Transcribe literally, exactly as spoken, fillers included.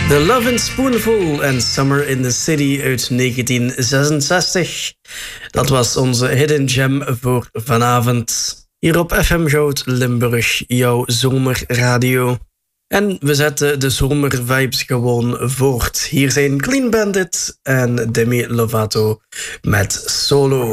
The Lovin' Spoonful en Summer in the City uit negentien zesenzestig. Dat was onze hidden gem voor vanavond. Hier op F M Goud Limburg, jouw zomerradio. En we zetten de zomervibes gewoon voort. Hier zijn Clean Bandit en Demi Lovato met Solo.